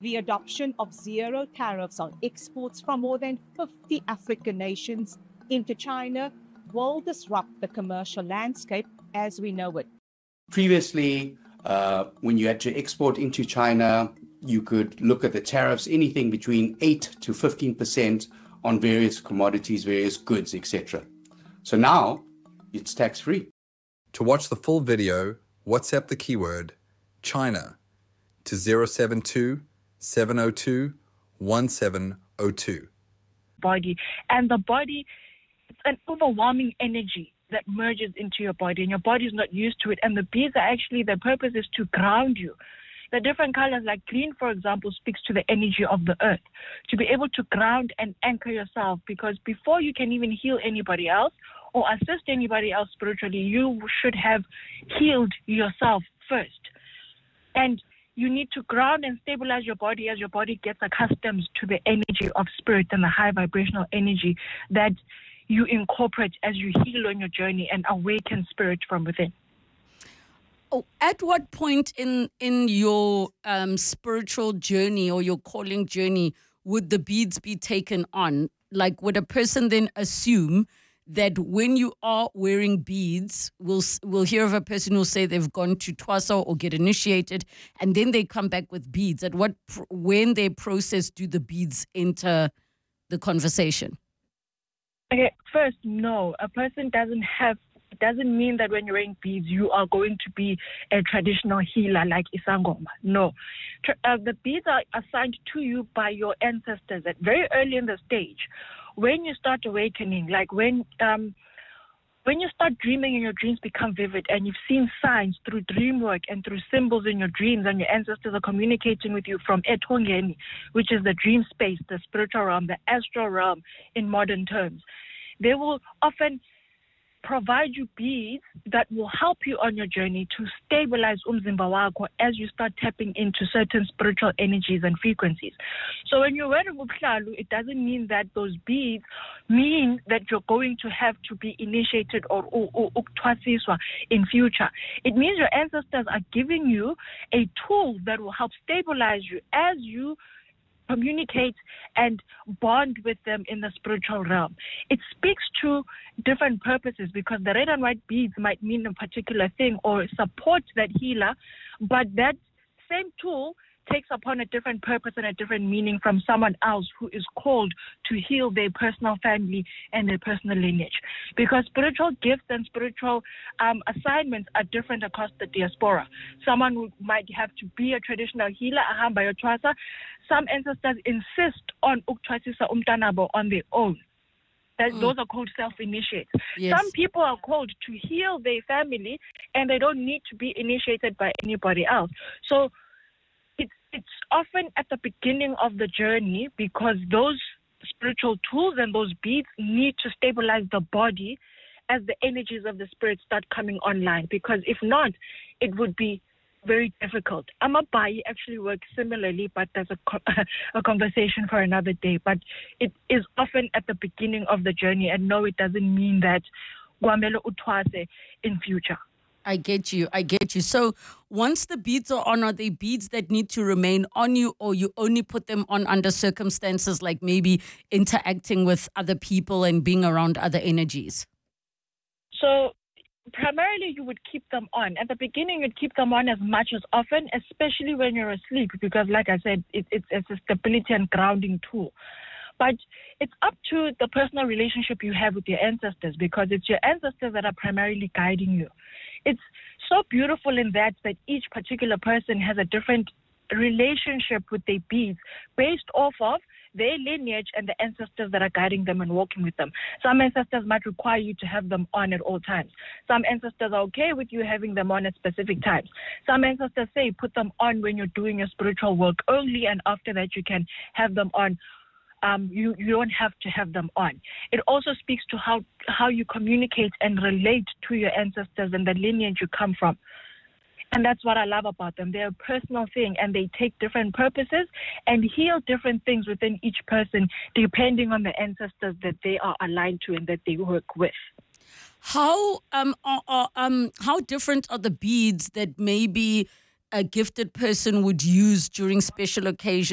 The adoption of zero tariffs on exports from more than 50 African nations into China will disrupt the commercial landscape as we know it. Previously, when you had to export into China, you could look at the tariffs, anything between 8 to 15% on various commodities, various goods, etc. So now it's tax-free. To watch the full video, WhatsApp the keyword China to 072 702 1702. Body. And the body, it's an overwhelming energy that merges into your body, and your body is not used to it. And the beads are actually, their purpose is to ground you. The different colors, like green, for example, speaks to the energy of the earth, to be able to ground and anchor yourself, because before you can even heal anybody else or assist anybody else spiritually, you should have healed yourself first. And you need to ground and stabilize your body as your body gets accustomed to the energy of spirit and the high vibrational energy that you incorporate as you heal on your journey and awaken spirit from within. Oh, at what point in your spiritual journey or your calling journey would the beads be taken on? Like, would a person then assume that when you are wearing beads, we'll hear of a person who'll say they've gone to Twasa or get initiated, and then they come back with beads? At when they process, do the beads enter the conversation? Okay, first, no. A person doesn't mean that when you're wearing beads, you are going to be a traditional healer like Isangoma. No. The beads are assigned to you by your ancestors at very early in the stage. When you start awakening, like when you start dreaming and your dreams become vivid and you've seen signs through dream work and through symbols in your dreams, and your ancestors are communicating with you from Etongeni, which is the dream space, the spiritual realm, the astral realm in modern terms, they will often provide you beads that will help you on your journey to stabilize umzimba wakho as you start tapping into certain spiritual energies and frequencies. So when you're wearing ubuhlalu, it doesn't mean that those beads mean that you're going to have to be initiated or ukthwasiswa in future. It means your ancestors are giving you a tool that will help stabilize you as you communicate and bond with them in the spiritual realm. It speaks to different purposes, because the red and white beads might mean a particular thing or support that healer, but that same tool takes upon a different purpose and a different meaning from someone else who is called to heal their personal family and their personal lineage. Because spiritual gifts and spiritual assignments are different across the diaspora. Someone who might have to be a traditional healer, ahamba yothwasa. Some ancestors insist on ukthwasisa umntanabo on their own. Those are called self-initiates. Yes. Some people are called to heal their family, and they don't need to be initiated by anybody else. So it's often at the beginning of the journey, because those spiritual tools and those beads need to stabilize the body as the energies of the spirit start coming online. Because if not, it would be very difficult. Amabai actually works similarly, but there's a conversation for another day. But it is often at the beginning of the journey, and no, it doesn't mean that kwamele uthwase in future. I get you. So once the beads are on, are they beads that need to remain on you, or you only put them on under circumstances like maybe interacting with other people and being around other energies? So primarily you would keep them on. At the beginning, you'd keep them on as much as often, especially when you're asleep, because like I said, it's a stability and grounding tool. But it's up to the personal relationship you have with your ancestors, because it's your ancestors that are primarily guiding you. It's so beautiful in that each particular person has a different relationship with their beads based off of their lineage and the ancestors that are guiding them and walking with them. Some ancestors might require you to have them on at all times. Some ancestors are okay with you having them on at specific times. Some ancestors say put them on when you're doing your spiritual work only, and after that you can have them on. You don't have to have them on. It also speaks to how you communicate and relate to your ancestors and the lineage you come from. And that's what I love about them. They're a personal thing, and they take different purposes and heal different things within each person depending on the ancestors that they are aligned to and that they work with. How different are the beads that maybe a gifted person would use during special occasions?